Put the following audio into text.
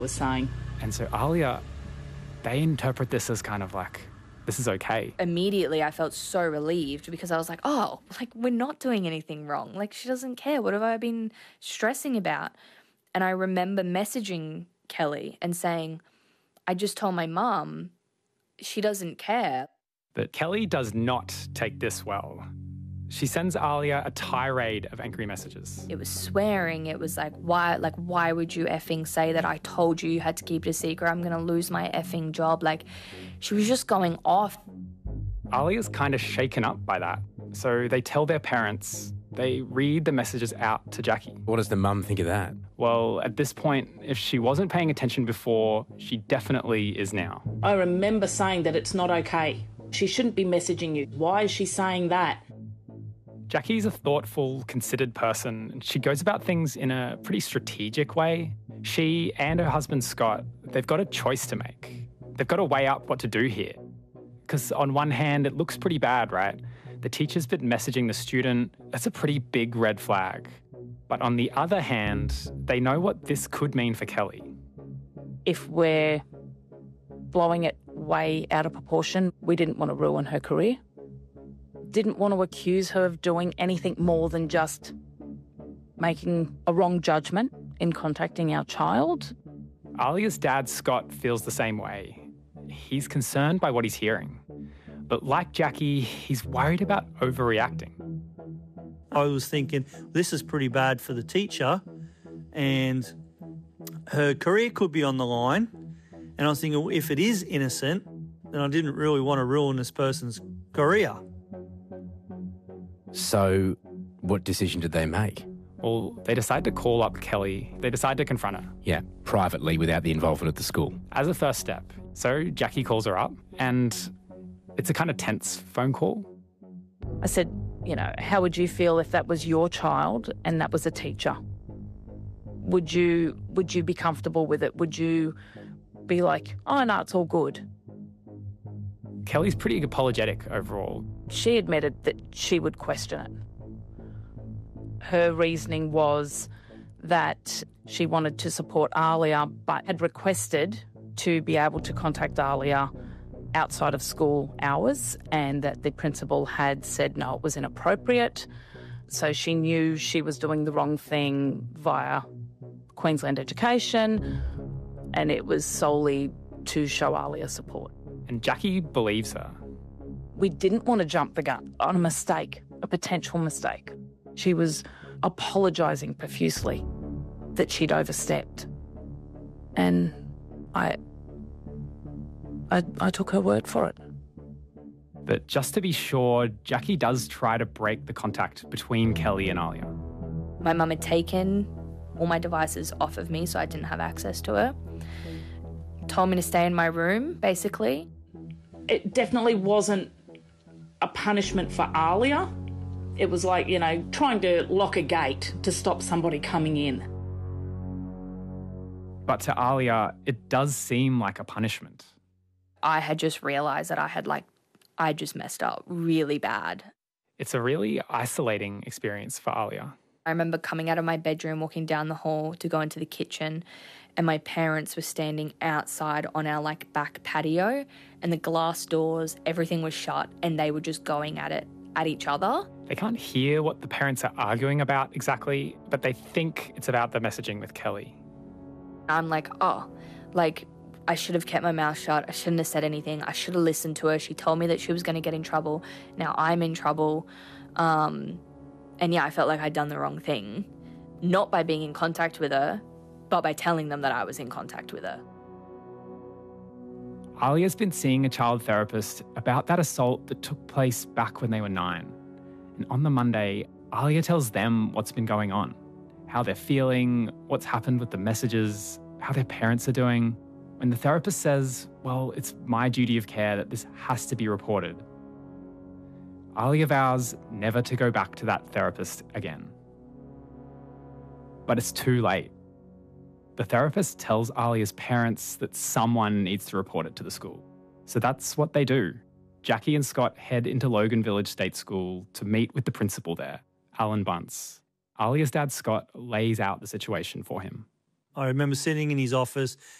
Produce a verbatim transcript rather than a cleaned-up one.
was saying. And so Alia, they interpret this as kind of like, this is okay. Immediately, I felt so relieved because I was like, oh, like, we're not doing anything wrong. Like, she doesn't care. What have I been stressing about? And I remember messaging Kelly and saying, I just told my mum, she doesn't care. But Kelly does not take this well. She sends Alia a tirade of angry messages. It was swearing. It was like, why, like, why would you effing say that I told you you had to keep it a secret? I'm going to lose my effing job. Like, she was just going off. Alia's kind of shaken up by that. So they tell their parents, they read the messages out to Jackie. What does the mum think of that? Well, at this point, if she wasn't paying attention before, she definitely is now. I remember saying that it's not okay. She shouldn't be messaging you. Why is she saying that? Jackie's a thoughtful, considered person, and she goes about things in a pretty strategic way. She and her husband, Scott, they've got a choice to make. They've got to weigh up what to do here. Because on one hand, it looks pretty bad, right? The teacher's been messaging the student. That's a pretty big red flag. But on the other hand, they know what this could mean for Kelly. If we're blowing it way out of proportion, we didn't want to ruin her career. Didn't want to accuse her of doing anything more than just making a wrong judgment in contacting our child. Alia's dad, Scott, feels the same way. He's concerned by what he's hearing. But like Jackie, he's worried about overreacting. I was thinking, this is pretty bad for the teacher and her career could be on the line. And I was thinking, well, if it is innocent, then I didn't really want to ruin this person's career. So what decision did they make? Well, they decide to call up Kelly. They decide to confront her. Yeah, privately without the involvement of the school. As a first step. So Jackie calls her up and it's a kind of tense phone call. I said, you know, how would you feel if that was your child and that was a teacher? Would you would you be comfortable with it? Would you be like, oh, no, it's all good? Kelly's pretty apologetic overall. She admitted that she would question it. Her reasoning was that she wanted to support Alia but had requested to be able to contact Alia outside of school hours and that the principal had said no, it was inappropriate. So she knew she was doing the wrong thing via Queensland Education and it was solely to show Alia support. And Jackie believes her. We didn't want to jump the gun on a mistake, a potential mistake. She was apologising profusely that she'd overstepped. And I, I, I took her word for it. But just to be sure, Jackie does try to break the contact between Kelly and Alia. My mum had taken all my devices off of me so I didn't have access to her. Told me to stay in my room, basically. It definitely wasn't a punishment for Alia. It was like, you know, trying to lock a gate to stop somebody coming in. But to Alia, it does seem like a punishment. I had just realised that I had, like, I just messed up really bad. It's a really isolating experience for Alia. I remember coming out of my bedroom, walking down the hall to go into the kitchen, and my parents were standing outside on our, like, back patio, and the glass doors, everything was shut, and they were just going at it, at each other. They can't hear what the parents are arguing about exactly, but they think it's about the messaging with Kelly. I'm like, oh, like, I should have kept my mouth shut. I shouldn't have said anything. I should have listened to her. She told me that she was going to get in trouble. Now I'm in trouble. Um, and yeah, I felt like I'd done the wrong thing. Not by being in contact with her, but by telling them that I was in contact with her. Alia's been seeing a child therapist about that assault that took place back when they were nine. And on the Monday, Alia tells them what's been going on, how they're feeling, what's happened with the messages, how their parents are doing. And the therapist says, well, it's my duty of care that this has to be reported. Alia vows never to go back to that therapist again. But it's too late. The therapist tells Alia's parents that someone needs to report it to the school. So that's what they do. Jackie and Scott head into Logan Village State School to meet with the principal there, Alan Bunce. Alia's dad, Scott, lays out the situation for him. I remember sitting in his office